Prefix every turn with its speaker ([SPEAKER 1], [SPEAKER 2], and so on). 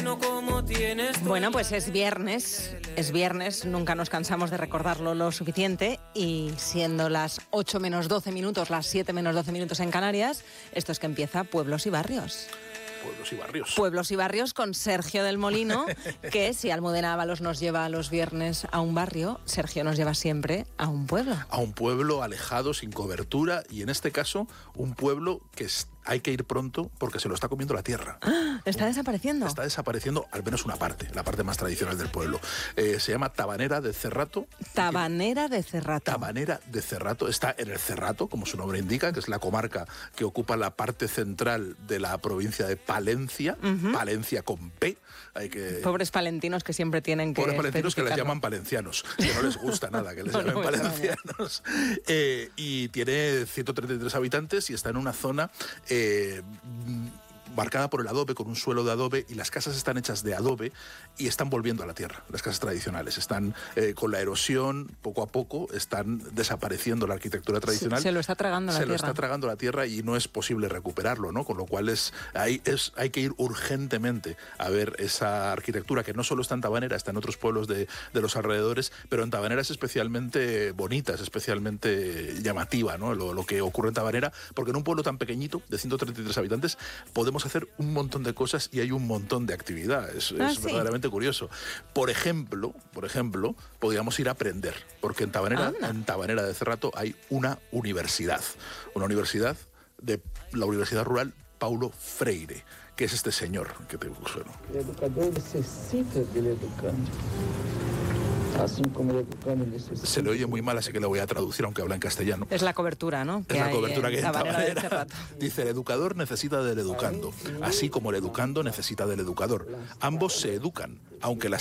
[SPEAKER 1] Bueno, pues es viernes, nunca nos cansamos de recordarlo lo suficiente, y siendo las 8 menos 12 minutos, las 7 menos 12 minutos en Canarias, esto es que empieza Pueblos y Barrios.
[SPEAKER 2] Pueblos y Barrios.
[SPEAKER 1] Pueblos y Barrios con Sergio del Molino, que si Almudena Ábalos nos lleva los viernes a un barrio, Sergio nos lleva siempre a un pueblo.
[SPEAKER 2] A un pueblo alejado, sin cobertura, y en este caso, un pueblo que hay que ir pronto porque se lo está comiendo la tierra.
[SPEAKER 1] ¿Está desapareciendo?
[SPEAKER 2] Está desapareciendo al menos una parte, la parte más tradicional del pueblo. Se llama Tabanera de Cerrato.
[SPEAKER 1] Tabanera de Cerrato.
[SPEAKER 2] Tabanera de Cerrato. Está en el Cerrato, como su nombre indica, que es la comarca que ocupa la parte central de la provincia de Palencia. Palencia con P.
[SPEAKER 1] Pobres palentinos que siempre tienen que...
[SPEAKER 2] Pobres palentinos que les llaman palencianos, que no les gusta nada que les llamen palencianos. Y tiene 133 habitantes y está en una zona marcada por el adobe, con un suelo de adobe, y las casas están hechas de adobe y están volviendo a la tierra. Las casas tradicionales están con la erosión, poco a poco están desapareciendo la arquitectura tradicional.
[SPEAKER 1] Se lo está tragando la tierra.
[SPEAKER 2] Se lo está tragando la tierra y no es posible recuperarlo, ¿no? Con lo cual hay que ir urgentemente a ver esa arquitectura, que no solo está en Tabanera, está en otros pueblos de los alrededores, pero en Tabanera es especialmente bonita, es especialmente llamativa, ¿no? Lo que ocurre en Tabanera, porque en un pueblo tan pequeñito, de 133 habitantes, podemos hacer un montón de cosas y hay un montón de actividad. Es verdaderamente curioso. Por ejemplo, podríamos ir a aprender, porque en Tabanera de Cerrato hay una universidad de la Universidad Rural Paulo Freire, que es este señor que te suena.
[SPEAKER 3] El educador necesita del educando. Así como el educando necesita.
[SPEAKER 2] Se le oye muy mal, así que le voy a traducir, aunque habla en castellano.
[SPEAKER 1] Es la cobertura, ¿no?
[SPEAKER 2] Es la cobertura que hay en
[SPEAKER 1] Tabanera.
[SPEAKER 2] Tabanera. Dice, el educador necesita del educando, así como el educando necesita del educador. Ambos se educan, aunque las